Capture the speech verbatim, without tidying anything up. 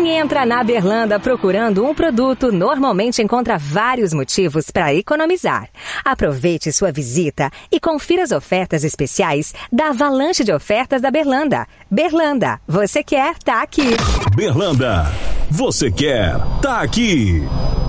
Quem entra na Berlanda procurando um produto normalmente encontra vários motivos para economizar. Aproveite sua visita e confira as ofertas especiais da avalanche de ofertas da Berlanda. Berlanda, você quer, tá aqui. Berlanda, você quer, tá aqui.